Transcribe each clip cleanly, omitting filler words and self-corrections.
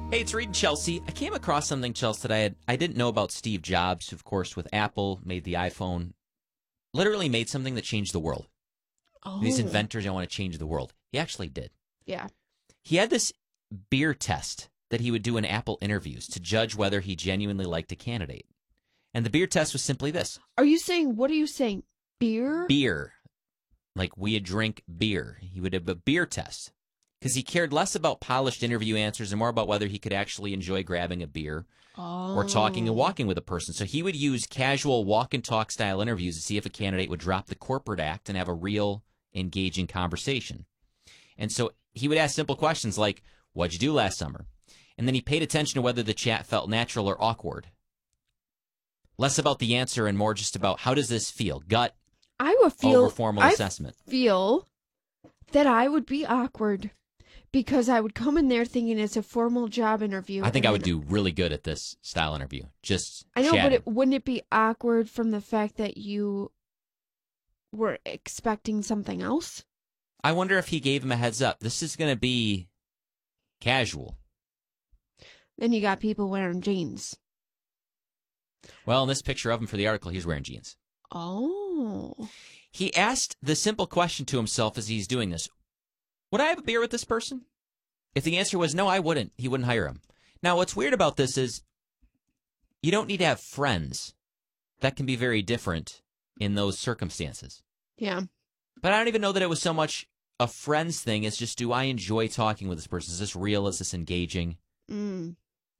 Hey, it's Reed and Chelsea. I came across something, Chelsea, that I didn't know about Steve Jobs, who, of course, with Apple, made the iPhone, literally made something that changed the world. Oh. These inventors don't want to change the world. He actually did. Yeah. He had this beer test that he would do in Apple interviews to judge whether he genuinely liked a candidate. And the beer test was simply this. What are you saying? Beer? Beer. Like we would drink beer. He would have a beer test. Because he cared less about polished interview answers and more about whether he could actually enjoy grabbing a beer or talking and walking with a person. So he would use casual walk and talk style interviews to see if a candidate would drop the corporate act and have a real engaging conversation. And so he would ask simple questions like, what'd you do last summer? And then he paid attention to whether the chat felt natural or awkward. Less about the answer and more just about how does this feel? Gut over formal assessment. I feel that I would be awkward. Because I would come in there thinking it's a formal job interview. I think I would do really good at this style interview. Just I know, chatting. but wouldn't it be awkward from the fact that you were expecting something else? I wonder if he gave him a heads up. This is going to be casual. Then you got people wearing jeans. Well, in this picture of him for the article, he's wearing jeans. Oh. He asked the simple question to himself as he's doing this. Would I have a beer with this person? If the answer was no, I wouldn't. He wouldn't hire him. Now, what's weird about this is you don't need to have friends. That can be very different in those circumstances. Yeah. But I don't even know that it was so much a friends thing as just, do I enjoy talking with this person? Is this real? Is this engaging? Mm.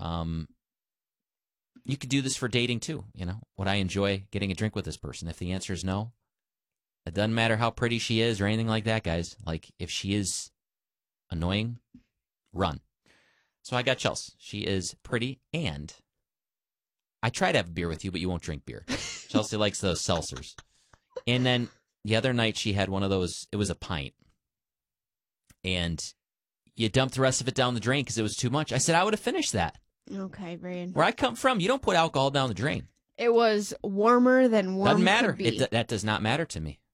You could do this for dating too. You know, would I enjoy getting a drink with this person? If the answer is no, it doesn't matter how pretty she is or anything like that, guys. Like, if she is annoying, run. So I got Chelsea. She is pretty, and I try to have a beer with you, but you won't drink beer. Chelsea likes those seltzers. And then the other night she had one of those, it was a pint. And you dumped the rest of it down the drain because it was too much. I said, I would have finished that. Okay, Brian. Where I come from, you don't put alcohol down the drain. It was warmer than warm Doesn't matter. could be. That does not matter to me.